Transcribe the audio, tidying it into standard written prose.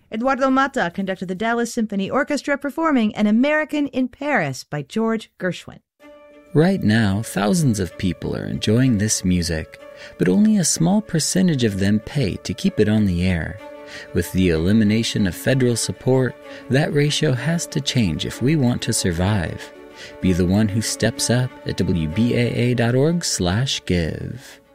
Eduardo Mata conducted the Dallas Symphony Orchestra performing An American in Paris by George Gershwin. Right now, thousands of people are enjoying this music, but only a small percentage of them pay to keep it on the air. With the elimination of federal support, that ratio has to change if we want to survive. Be the one who steps up at WBAA.org/give.